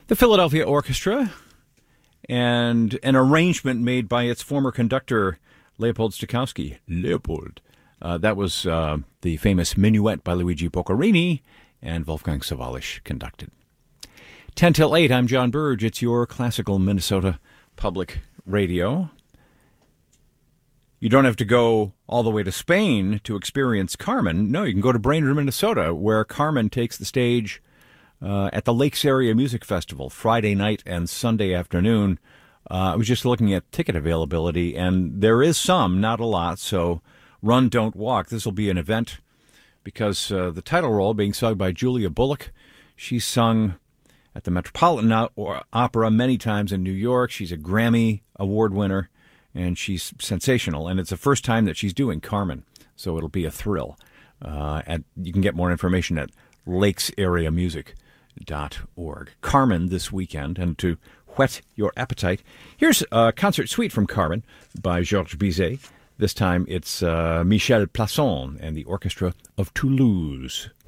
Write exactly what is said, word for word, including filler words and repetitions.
The Philadelphia Orchestra, and an arrangement made by its former conductor, Leopold Stokowski. Leopold. Uh, that was uh, the famous Minuet by Luigi Boccherini, and Wolfgang Sawallisch conducted. ten till eight, I'm John Burge. It's your classical Minnesota public radio. You don't have to go all the way to Spain to experience Carmen. No, you can go to Brainerd, Minnesota, where Carmen takes the stage uh, at the Lakes Area Music Festival, Friday night and Sunday afternoon. Uh, I was just looking at ticket availability, and there is some, not a lot, so run, don't walk. This will be an event because uh, the title role being sung by Julia Bullock. She's sung at the Metropolitan Opera many times in New York. She's a Grammy Award winner, and she's sensational. And it's the first time that she's doing Carmen, so it'll be a thrill. Uh, and you can get more information at lakes area music dot org. Carmen this weekend, and to whet your appetite, here's a concert suite from Carmen by Georges Bizet. This time it's uh, Michel Plasson and the Orchestra of Toulouse.